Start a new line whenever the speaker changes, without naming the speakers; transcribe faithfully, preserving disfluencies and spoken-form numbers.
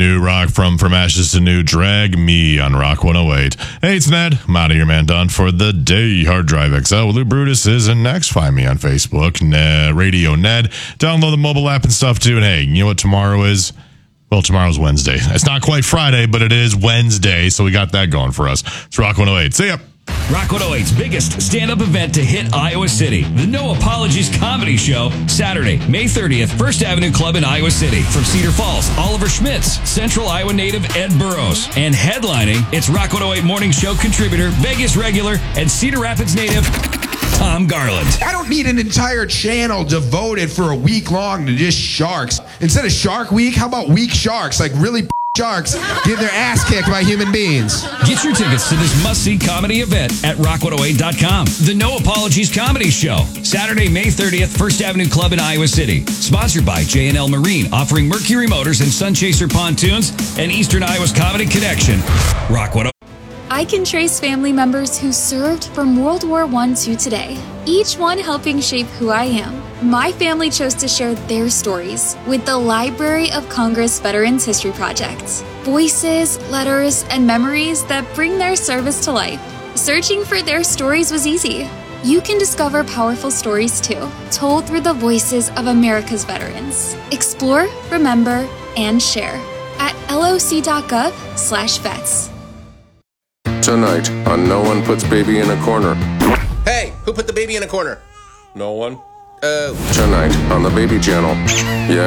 New rock from From Ashes to New, Drag Me on Rock one oh eight. Hey, it's Ned. I'm out of your man done for the day. Hard Drive X L with Lou Brutus is in next. Find me on Facebook, Ned, Radio Ned. Download the mobile app and stuff too. And hey, you know what tomorrow is? Well, tomorrow's Wednesday. It's not quite Friday, but it is Wednesday, so we got that going for us. It's Rock one oh eight. See ya.
Rock one oh eight's biggest stand-up event to hit Iowa City. The No Apologies Comedy Show, Saturday, May thirtieth, First Avenue Club in Iowa City. From Cedar Falls, Oliver Schmitz, Central Iowa native Ed Burrows. And headlining, it's Rock one oh eight Morning Show contributor, Vegas regular, and Cedar Rapids native Tom Garland.
I don't need an entire channel devoted for a week long to just sharks. Instead of Shark Week, how about weak sharks? Like really sharks get their ass kicked by human beings.
Get your tickets to this must-see comedy event at rock one oh eight dot com. The No Apologies Comedy Show, Saturday, May thirtieth, First Avenue Club in Iowa City. Sponsored by J and L Marine, offering Mercury Motors and Sunchaser Pontoons, and Eastern Iowa's Comedy Connection. Rock one oh eight.
I can trace family members who served from World War One to today, each one helping shape who I am. My family chose to share their stories with the Library of Congress Veterans History Project. Voices, letters, and memories that bring their service to life. Searching for their stories was easy. You can discover powerful stories too, told through the voices of America's veterans. Explore, remember, and share at loc.gov slash vets.
Tonight on No One Puts Baby in a Corner.
Hey, who put the baby in a corner?
No one?
Uh...
Tonight on the Baby Channel. Yeah.